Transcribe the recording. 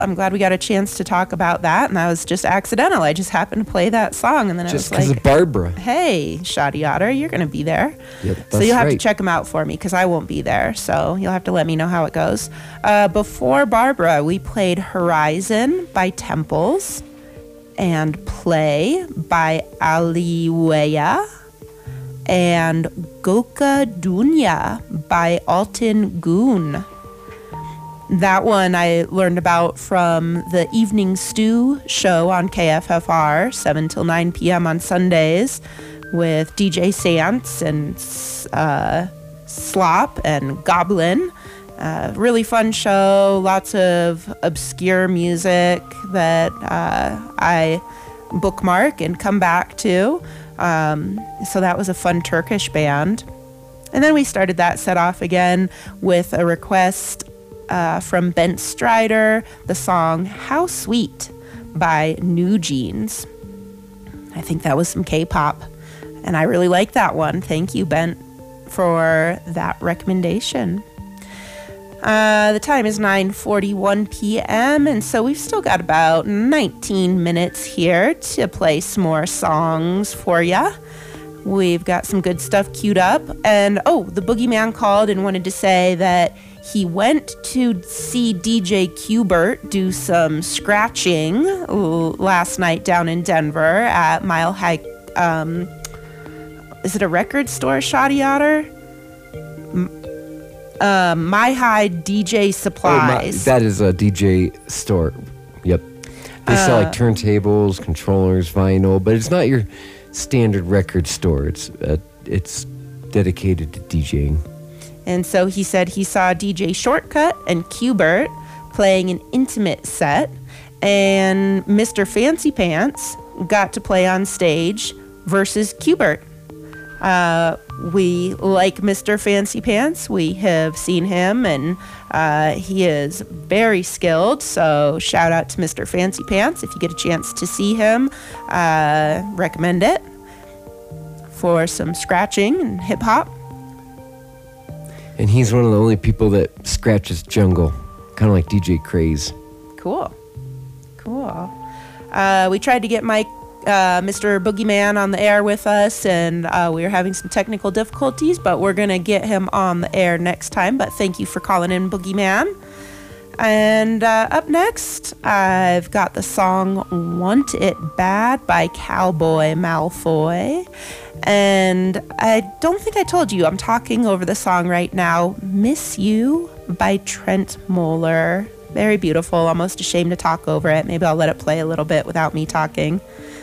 I'm glad we got a chance to talk about that. And that was just accidental. I just happened to play that song. And then just I was because like, of Barbara. Hey, Shoddy Otter, you're going to be there. Yep, so you'll have to check them out for me because I won't be there. So you'll have to let me know how it goes. Before Barbara, we played Horizon by Temples and Play by Aliweya and Goka Dunya by Alton Goon. That one I learned about from the Evening Stew show on KFFR, 7 till 9 p.m. on Sundays, with DJ Sants and Slop and Goblin. Really fun show, lots of obscure music that I bookmark and come back to. So that was a fun Turkish band. And then we started that set off again with a request from Bent Strider, the song How Sweet by New Jeans. I think that was some K-pop, and I really like that one. Thank you, Bent, for that recommendation. The time is 9:41 p.m., and so we've still got about 19 minutes here to play some more songs for ya. We've got some good stuff queued up, and the Boogeyman called and wanted to say that he went to see DJ Qbert do some scratching last night down in Denver at Mile High. Is it a record store, Shoddy Otter? My High DJ Supplies. That is a DJ store. Yep. They sell like turntables, controllers, vinyl, but it's not your standard record store. It's dedicated to DJing. And so he said he saw DJ Shortcut and Qbert playing an intimate set, and Mr. Fancy Pants got to play on stage versus Qbert. We like Mr. Fancy Pants. We have seen him, and he is very skilled. So shout out to Mr. Fancy Pants. If you get a chance to see him, recommend it for some scratching and hip hop. And he's one of the only people that scratches jungle, kind of like DJ Craze. Cool. We tried to get Mr. Boogeyman on the air with us, and we were having some technical difficulties, but we're going to get him on the air next time. But thank you for calling in, Boogeyman. And up next, I've got the song Want It Bad by Cowboy Malfoy. And I don't think I told you, I'm talking over the song right now, Miss You by Trent Moeller. Very beautiful, almost ashamed to talk over it. Maybe I'll let it play a little bit without me talking.